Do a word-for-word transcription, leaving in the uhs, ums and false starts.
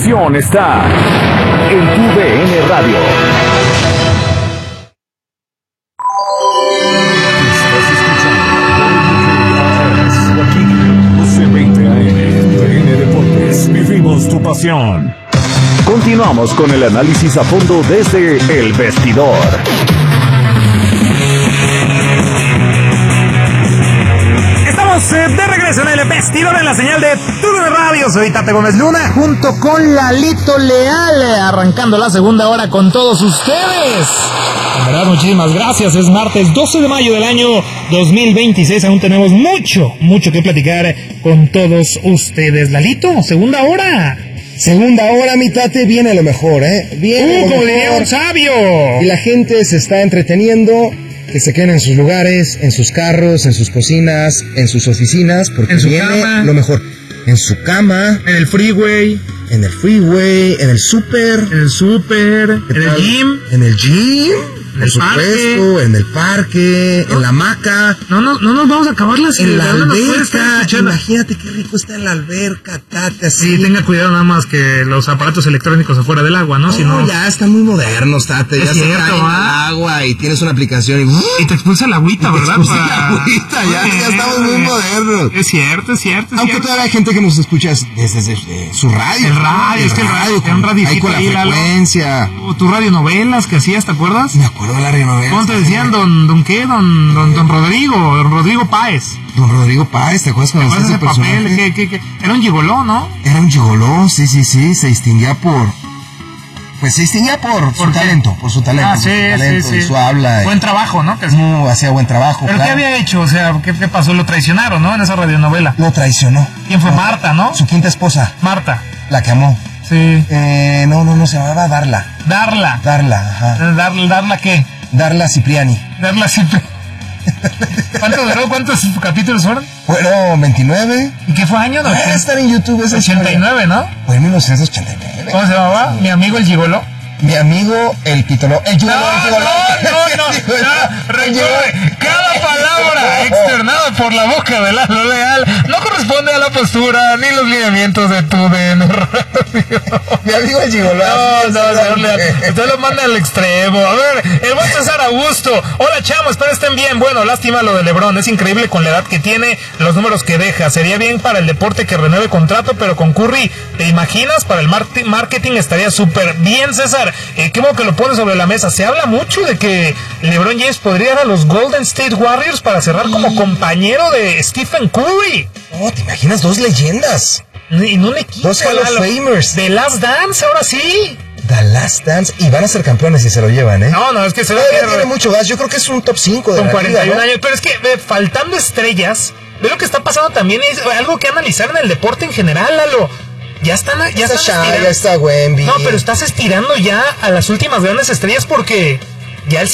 pasión está en tu D N Radio. Estás escuchando aquí, doce veinte A M, D N Deportes. Vivimos tu pasión. Continuamos con el análisis a fondo desde El Vestidor. Estamos eh, de regreso en El Vestidor en la señal de T U D N Radio. Soy Tate Gómez Luna junto con Lalito Leal, eh, arrancando la segunda hora con todos ustedes. En verdad, muchísimas gracias. Es martes doce de mayo del año dos mil veintiséis. Aún tenemos mucho, mucho que platicar con todos ustedes. Lalito, segunda hora. Segunda hora, mi Tate, viene lo mejor, ¿eh? Viene Uh, lo como diría mejor. un sabio. Y la gente se está entreteniendo, que se queden en sus lugares, en sus carros, en sus cocinas, en sus oficinas, porque En su viene cama. lo mejor. En su cama, En el freeway, en el freeway, en el súper, en el súper, ¿qué en el tal? gym. En el gym, En por el supuesto, en el parque, en la hamaca, No, no, no nos vamos a acabar las en la ¿de dónde nos puede estar alberca. escuchando? Imagínate qué rico está en la alberca, Tate, así. Sí, tenga cuidado nada más que los aparatos electrónicos afuera del agua, ¿no? No, Si no, ya están muy modernos, Tate. Es Ya cierto, se caen ¿va? al agua y tienes una aplicación y... y te expulsa la agüita, Y te ¿verdad? expulsa la agüita, ya, ya estamos muy modernos. Es cierto, es cierto. Es Aunque cierto. todavía hay gente que nos escucha desde, desde, desde su radio. El radio, es que el radio, con, un radiocito ahí con la ahí, Lalo. frecuencia. O tus radionovelas que hacías, ¿te acuerdas? Me acuerdo de la radionovela. ¿Cómo te decían? Don, don qué? Don, don, don Rodrigo, don Rodrigo Páez. Don Rodrigo Páez, ¿te acuerdas cuando ¿Cuál hacía es ese ese papel? personaje? ¿Qué, qué, qué? Era un gigoló, ¿no? Era un gigoló, sí, sí, sí. Se distinguía por... Pues se distinguía por, su qué? talento, por su talento. Ah, por sí, su talento sí, y sí. su habla. Buen trabajo, ¿no? Que es- Muy, hacía buen trabajo, ¿Pero claro. qué había hecho? O sea, ¿qué, qué pasó? Lo traicionaron, ¿no? En esa radionovela. Lo traicionó. ¿Quién fue? Marta, ¿no? Su quinta esposa, Marta. la que amó. Sí. Eh, no, no, no, se llamaba Darla. Darla. Darla, ajá. Dar, ¿Darla qué? Darla Cipriani. Darla siempre. ¿Cuánto duró? ¿Cuántos capítulos fueron? Fueron veintinueve. ¿Y qué fue año? Va a estar en YouTube esa ochenta y nueve, ¿no? Fue en mil novecientos ochenta y nueve. ¿Cómo se llamaba? Mi amigo el gigoló. Mi amigo el pitoló. El No, gigoló, el gigoló. no, no, no, no. Recuerde, cada palabra externada por la boca de Lalo Leal no corresponde a la postura ni los lineamientos de tu D N Radio. Mi amigo el gigoló. No, no, señor Leal, usted lo manda al extremo. A ver, el buen César Augusto. Hola, chamo, espero estén bien. Bueno, lástima lo de LeBron. Es increíble con la edad que tiene, los números que deja. Sería bien para el deporte que renueve contrato, pero con Curry, ¿te imaginas? Para el marti- marketing estaría súper bien, César. Eh, qué bueno que lo pone sobre la mesa. Se habla mucho de que LeBron James podría ir a los Golden State Warriors para cerrar como compañero de Stephen Curry. No, ¿te imaginas? Dos leyendas. En un equipo. Dos Hall of Lalo. Famers. The Last Dance, ahora sí. The Last Dance. Y van a ser campeones si se lo llevan, ¿eh? No, no, es que se ve Todavía tiene mucho gas. Yo creo que es un top cinco de con la cuarenta y un liga, ¿no? años. Pero es que ve, faltando estrellas, ve lo que está pasando también. Es algo que analizar en el deporte en general, Lalo. Ya están, ya Está están Shaq, estirando. ya está Wemby. No, pero estás estirando ya a las últimas grandes estrellas porque ya el